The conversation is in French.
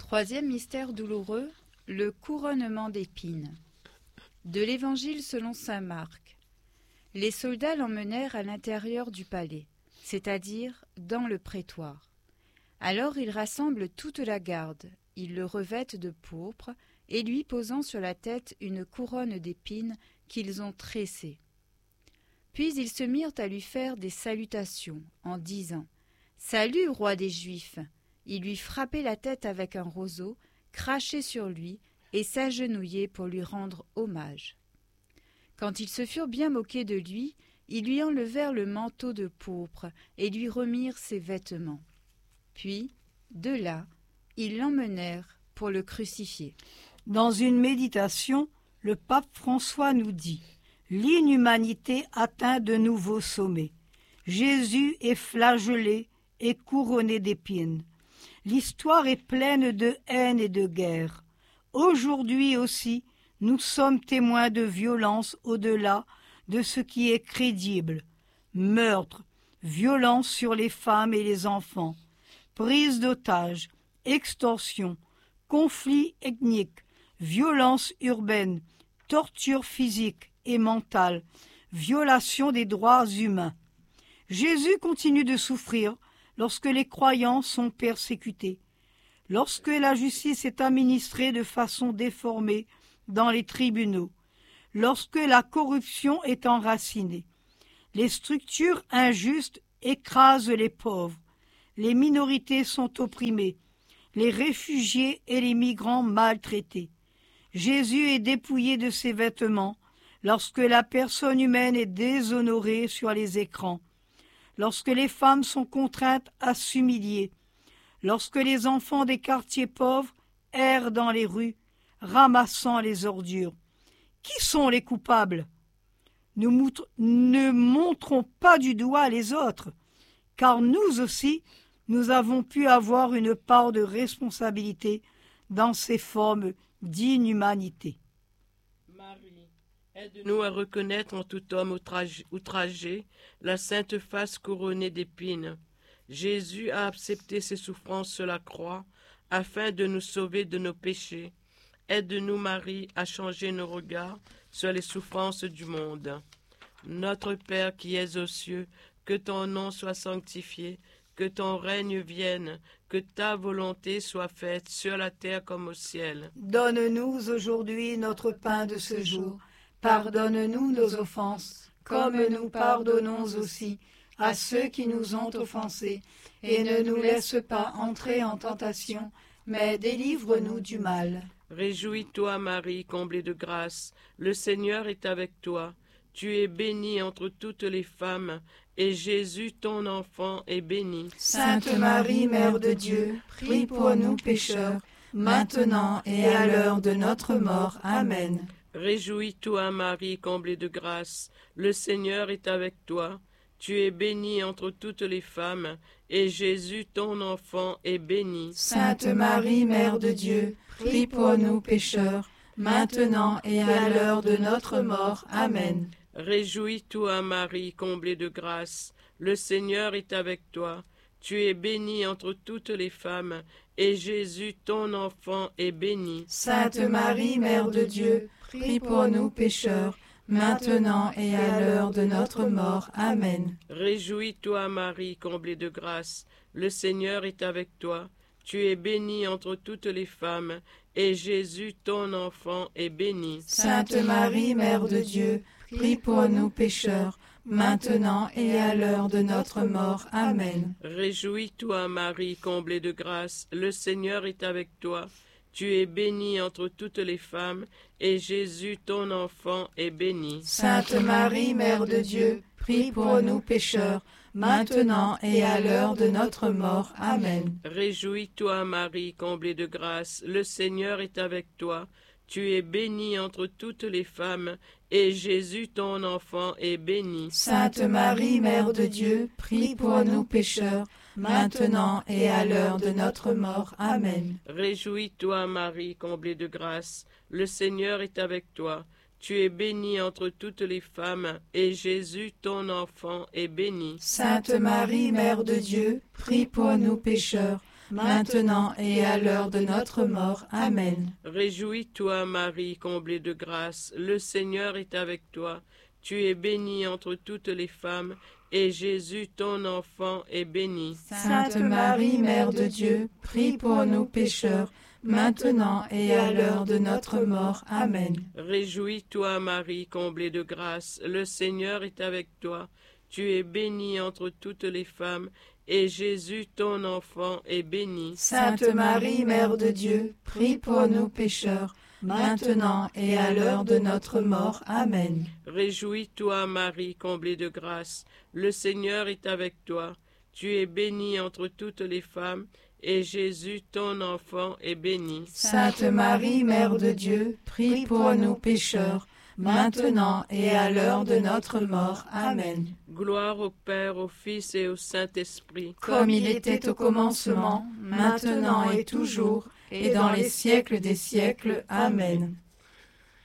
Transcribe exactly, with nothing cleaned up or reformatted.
Troisième mystère douloureux, le couronnement d'épines. De l'Évangile selon saint Marc. Les soldats l'emmenèrent à l'intérieur du palais, c'est-à-dire dans le prétoire. Alors ils rassemblent toute la garde, ils le revêtent de pourpre et lui posant sur la tête une couronne d'épines qu'ils ont tressée. Puis ils se mirent à lui faire des salutations en disant « Salut, roi des Juifs !» Ils lui frappaient la tête avec un roseau, crachaient sur lui et s'agenouillaient pour lui rendre hommage. Quand ils se furent bien moqués de lui, ils lui enlevèrent le manteau de pourpre et lui remirent ses vêtements. Puis, de là, ils l'emmenèrent pour le crucifier. Dans une méditation, le pape François nous dit « L'inhumanité atteint de nouveaux sommets. Jésus est flagellé et couronné d'épines. L'histoire est pleine de haine et de guerre. Aujourd'hui aussi, nous sommes témoins de violences au-delà de ce qui est crédible. Meurtres, violences sur les femmes et les enfants, prise d'otages, extorsion, conflits ethniques, violences urbaines, torture physique et mentale, violation des droits humains. Jésus continue de souffrir lorsque les croyants sont persécutés, lorsque la justice est administrée de façon déformée dans les tribunaux, lorsque la corruption est enracinée. Les structures injustes écrasent les pauvres, les minorités sont opprimées, les réfugiés et les migrants maltraités. Jésus est dépouillé de ses vêtements lorsque la personne humaine est déshonorée sur les écrans, lorsque les femmes sont contraintes à s'humilier, lorsque les enfants des quartiers pauvres errent dans les rues, ramassant les ordures. Qui sont les coupables? Nous moutre, ne montrons pas du doigt les autres, car nous aussi, nous avons pu avoir une part de responsabilité dans ces formes d'inhumanité. Marie, aide-nous à reconnaître en tout homme outrage, outragé la sainte face couronnée d'épines. Jésus a accepté ses souffrances sur la croix afin de nous sauver de nos péchés. Aide-nous, Marie, à changer nos regards sur les souffrances du monde. Notre Père qui es aux cieux, que ton nom soit sanctifié, que ton règne vienne, que ta volonté soit faite sur la terre comme au ciel. Donne-nous aujourd'hui notre pain de ce jour. Pardonne-nous nos offenses, comme nous pardonnons aussi à ceux qui nous ont offensés. Et ne nous laisse pas entrer en tentation, mais délivre-nous du mal. Réjouis-toi, Marie, comblée de grâce, le Seigneur est avec toi. Tu es bénie entre toutes les femmes, et Jésus, ton enfant, est béni. Sainte Marie, Mère de Dieu, prie pour nous pécheurs, maintenant et à l'heure de notre mort. Amen. Réjouis-toi, Marie, comblée de grâce, le Seigneur est avec toi. Tu es bénie entre toutes les femmes, et Jésus, ton enfant, est béni. Sainte Marie, Mère de Dieu, prie pour nous pécheurs, maintenant et à l'heure de notre mort. Amen. Réjouis-toi, Marie, comblée de grâce, le Seigneur est avec toi. Tu es bénie entre toutes les femmes, et Jésus, ton enfant, est béni. Sainte Marie, Mère de Dieu, prie pour nous pécheurs, maintenant et à l'heure de notre mort. Amen. Réjouis-toi, Marie, comblée de grâce, le Seigneur est avec toi. Tu es bénie entre toutes les femmes, et Jésus, ton enfant, est béni. Sainte Marie, Mère de Dieu, prie pour nous pécheurs, maintenant et à l'heure de notre mort. Amen. Réjouis-toi, Marie, comblée de grâce, le Seigneur est avec toi. Tu es bénie entre toutes les femmes, et Jésus, ton enfant, est béni. Sainte Marie, Mère de Dieu, prie pour nous pécheurs, maintenant et à l'heure de notre mort. Amen. Réjouis-toi, Marie, comblée de grâce, le Seigneur est avec toi. Tu es bénie entre toutes les femmes, et Jésus, ton enfant, est béni. Sainte Marie, Mère de Dieu, prie pour nous pécheurs, maintenant et à l'heure de notre mort. Amen. Réjouis-toi, Marie, comblée de grâce, le Seigneur est avec toi. Tu es bénie entre toutes les femmes, et Jésus, ton enfant, est béni. Sainte Marie, Mère de Dieu, prie pour nous pécheurs, maintenant et à l'heure de notre mort. Amen. Réjouis-toi, Marie, comblée de grâce, le Seigneur est avec toi. Tu es bénie entre toutes les femmes, et Jésus, ton enfant, est béni. Sainte Marie, Mère de Dieu, prie pour nous pécheurs, maintenant et à l'heure de notre mort. Amen. Réjouis-toi, Marie, comblée de grâce, le Seigneur est avec toi. Tu es bénie entre toutes les femmes, et Jésus, ton enfant, est béni. Sainte Marie, Mère de Dieu, prie pour nous pécheurs, maintenant et à l'heure de notre mort. Amen. Réjouis-toi, Marie, comblée de grâce, le Seigneur est avec toi. Tu es bénie entre toutes les femmes, et Jésus, ton enfant, est béni. Sainte Marie, Mère de Dieu, prie pour nous pécheurs, maintenant et à l'heure de notre mort. Amen. Gloire au Père, au Fils et au Saint-Esprit. Comme il était au commencement, maintenant et toujours, et dans les siècles des siècles. Amen.